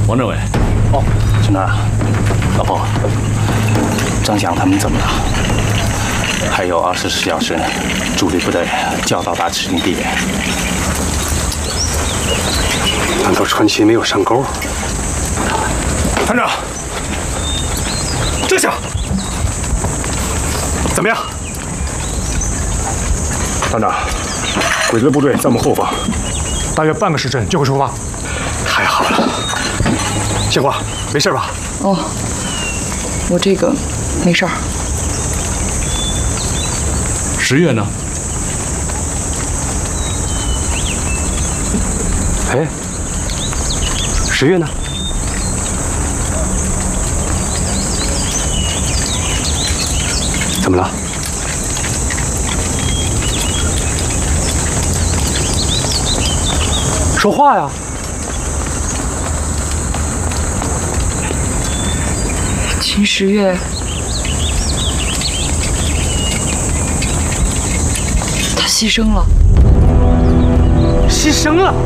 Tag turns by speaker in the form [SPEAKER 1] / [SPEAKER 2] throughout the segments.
[SPEAKER 1] 王政委。哦，陈娜，老婆，张翔他们怎么了？还有24小时，主力部队就要到达指定地点。
[SPEAKER 2] 难道川崎没有上钩？团长，这下怎么样？团长，鬼子的部队在我们后方，大约半个时辰就会出发。太好了，杏花，没事吧？
[SPEAKER 3] 哦，我这个没事儿。
[SPEAKER 1] 10月呢？
[SPEAKER 2] 哎，10月呢？怎么了？说话呀！
[SPEAKER 3] 秦10月，他牺牲了。
[SPEAKER 2] 牺牲了？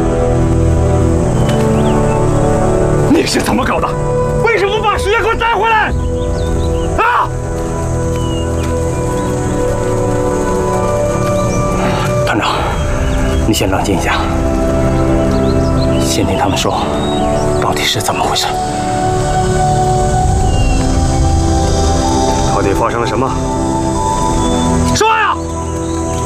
[SPEAKER 2] 你是怎么搞的？为什么不把10月给我带回来？啊！
[SPEAKER 1] 团长，你先冷静一下，先听他们说，到底是怎么回事？
[SPEAKER 2] 到底发生了什么？